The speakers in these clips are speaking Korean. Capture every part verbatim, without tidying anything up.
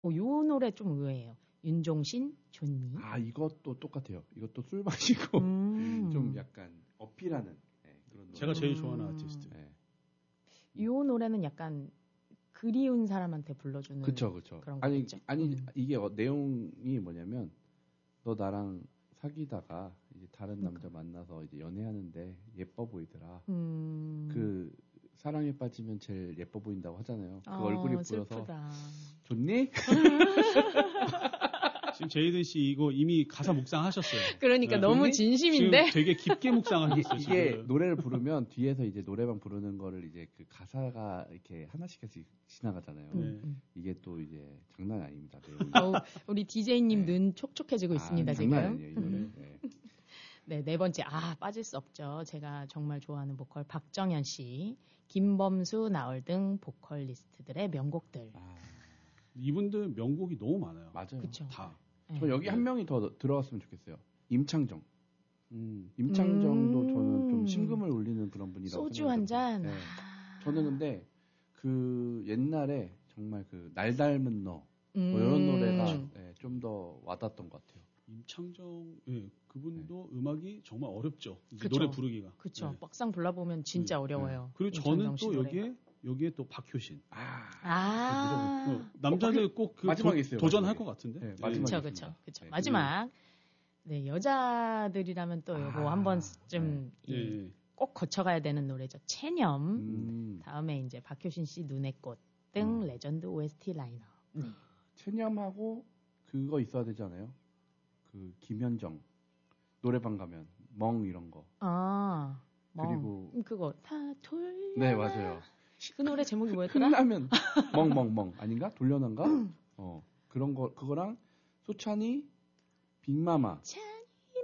어, 요 노래 좀 의외예요. 윤종신, 존니. 아, 이것도 똑같아요. 이것도 술 마시고 음. 좀 약간 어필하는 네, 그런 노래. 제가 제일 좋아하는 음. 아티스트. 네. 요 노래는 약간 그리운 사람한테 불러주는 그쵸, 그쵸. 그런 아니, 거겠죠? 아니 음. 이게 어, 내용이 뭐냐면 너 나랑 사귀다가 이제 다른 그러니까. 남자 만나서 이제 연애하는데 예뻐 보이더라. 음. 그 사랑에 빠지면 제일 예뻐 보인다고 하잖아요. 그 어, 얼굴이 보여서 슬프다. 좋니? 지금 제이든 씨 이거 이미 가사 묵상하셨어요. 그러니까 네. 너무 진심인데. 지금 되게 깊게 묵상하셨어요. 이게 지금. 노래를 부르면 뒤에서 이제 노래방 부르는 거를 이제 그 가사가 이렇게 하나씩 하나씩 지나가잖아요. 네. 이게 또 이제 장난 아닙니다. 어, 우리 디제이님 네. 눈 촉촉해지고 있습니다. 아, 지금. 장난 아니에요, 이 노래. 네. 네, 네 번째. 아, 빠질 수 없죠. 제가 정말 좋아하는 보컬 박정현 씨, 김범수, 나얼 등 보컬리스트들의 명곡들. 아, 이분들 명곡이 너무 많아요. 맞아요. 그쵸? 다. 네. 저 여기 네. 한 명이 더 들어갔으면 좋겠어요. 임창정. 음, 임창정도 음~ 저는 좀 심금을 울리는 그런 분이라고 소주 한 잔. 네. 저는 근데 그 옛날에 정말 그 날 닮은 너 음~ 뭐 이런 노래가 네, 좀 더 와닿았던 것 같아요. 임창정, 예, 그분도 네. 음악이 정말 어렵죠. 노래 부르기가. 그렇죠. 네. 막상 불러보면 진짜 네. 어려워요. 네. 그리고 저는 또 여기에 노래가. 여기에 또 박효신. 아, 아~ 어, 남자들 꼭 그 도전할 것 같은데. 네, 그렇죠, 그렇죠, 그렇죠. 마지막. 네, 여자들이라면 또 요거 아~ 한 번쯤 네. 꼭 거쳐가야 되는 노래죠. 체념. 음. 다음에 이제 박효신 씨 눈의 꽃 등 음. 레전드 오에스티 라인업. 네. 체념하고 그거 있어야 되잖아요. 그 김현정 노래방 가면 멍 이런 거. 아, 그리고 멍. 그거 다 돌려. 네 맞아요. 그 노래 제목이 뭐였더라? 흥나면 멍멍멍 아닌가? 돌려난가? 어 그런 거 그거랑 소찬이 빅마마. 찬이나.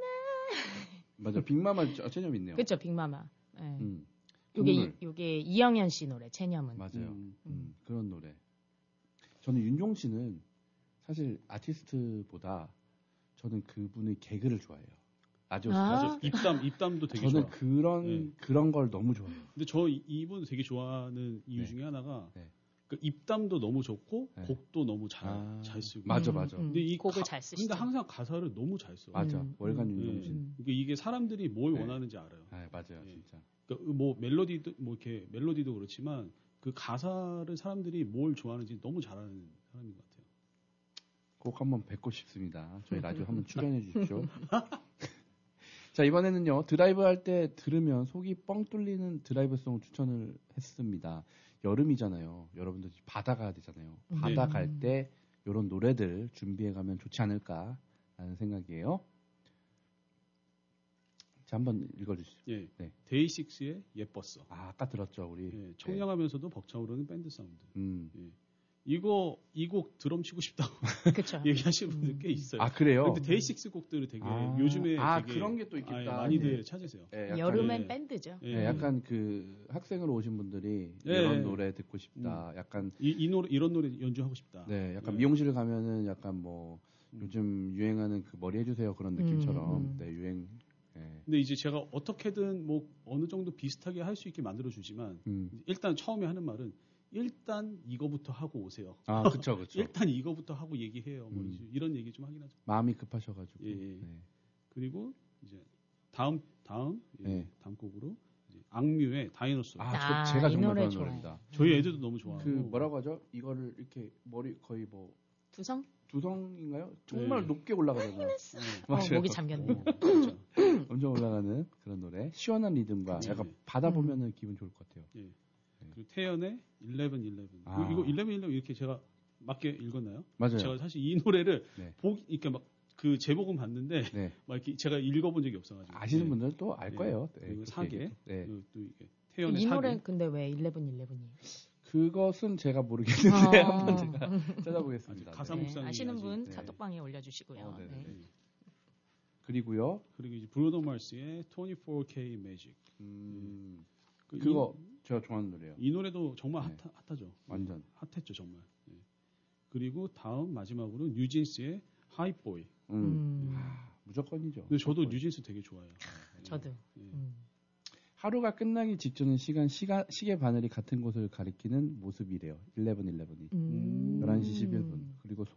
맞아 빅마마 체념 있네요. 그렇죠 빅마마. 네. 음. 요게 요게 이영현 씨 노래 체념은. 맞아요. 음, 음, 그런 노래. 저는 윤종신은 사실 아티스트보다 저는 그분의 개그를 좋아해요. 아주 아~ 입담 입담도 되게 저는 좋아. 그런 네. 그런 걸 너무 좋아해요. 근데 저 이분 되게 좋아하는 이유 네. 중에 하나가 네. 그 입담도 너무 좋고 네. 곡도 너무 잘 잘 아~ 쓰고. 맞아 맞아. 음, 음. 근데 이 곡을 가, 잘 쓰시죠. 근데 항상 가사를 너무 잘 써. 맞아. 음, 월간 음, 윤종신. 음. 그러니까 이게 사람들이 뭘 네. 원하는지 알아요. 아, 맞아요, 네. 진짜. 그러니까 뭐 멜로디도 뭐 이렇게 멜로디도 그렇지만 그 가사를 사람들이 뭘 좋아하는지 너무 잘하는 사람인 것 같아요. 꼭 한번 뵙고 싶습니다. 저희 라디오 한번 출연해 주십시오. 자, 이번에는요, 드라이브 할 때 들으면 속이 뻥 뚫리는 드라이브송 추천을 했습니다. 여름이잖아요. 여러분들 바다 가야 되잖아요. 바다 네. 갈 때 이런 노래들 준비해 가면 좋지 않을까라는 생각이에요. 자, 한번 읽어주시죠. 예. 네. 데이식스의 예뻤어. 아, 아까 들었죠, 우리. 예, 청량하면서도 벅차오르는 밴드 사운드. 음. 예. 이거 이 곡 드럼 치고 싶다고 얘기하시는 분들 음. 꽤 있어요. 아 그래요? 근데 데이식스 곡들을 되게 아, 요즘에 아, 되게 그런 게 또 있겠다. 아, 많이들 네. 찾으세요. 네, 여름엔 네. 밴드죠. 네, 약간 그 학생으로 오신 분들이 네. 이런 노래 듣고 싶다. 음. 약간 이, 이 노래 이런 노래 연주하고 싶다. 네, 약간 네. 미용실 가면은 약간 뭐 음. 요즘 유행하는 그 머리 해주세요 그런 느낌처럼 음. 네, 유행. 네. 근데 이제 제가 어떻게든 뭐 어느 정도 비슷하게 할 수 있게 만들어 주지만 음. 일단 처음에 하는 말은. 일단 이거부터 하고 오세요. 아, 그렇죠, 그렇죠. 일단 이거부터 하고 얘기해요. 뭐 음. 이런 얘기 좀 하긴 하죠. 마음이 급하셔가지고. 예. 예. 네. 그리고 이제 다음 다음 예, 네. 다음 곡으로 이제 악뮤의 다이노소. 아, 아 저, 제가 정말 좋아하는 노래입니다. 저희 애들도 너무 좋아하고. 그 뭐라고 하죠? 이거를 이렇게 머리 거의 뭐 두성? 두성인가요? 정말 네. 높게 올라가잖아요. 네. 어, 목이 잠겼네. 어, 엄청 올라가는 그런 노래. 시원한 리듬과 네. 약간 바다 보면은 음. 기분 좋을 것 같아요. 예. 그리고 태연의 일레븐 일레븐. 아. 이거 일레븐 일레븐 이렇게 제가 맞게 읽었나요? 맞아요. 제가 사실 이 노래를 네. 보기 이렇게 막 그 제목은 봤는데 네. 막 이렇게 제가 읽어본 적이 없어가지고 아시는 네. 분들 또 알 거예요. 네. 그리고 사계. 네. 또 이게 태연의 이 사계. 노래 근데 왜 일레븐 일레븐이? 그것은 제가 모르겠는데 아. 한번 제가 찾아보겠습니다. 가사 묵상 네. 아시는 분 네. 카톡방에 올려주시고요. 어, 네. 그리고요. 그리고 이제 브루노 마스의 이십사 케이 매직. 음. 그 그거 이, 제가 좋아하는 노래예요. 이 노래도 정말 네. 핫, 핫하죠. 완전 핫했죠 정말. 네. 그리고 다음 마지막으로 뉴진스의 하이보이. 음. 음. 아, 무조건이죠. 근데 저도 뉴진스 되게 좋아해요. 저도. 네. 음. 하루가 끝나기 직전의 시간, 시가, 시계 바늘이 같은 곳을 가리키는 모습이래요. 일레븐 일레븐이. 음. 열한 시 십일 분. 그리고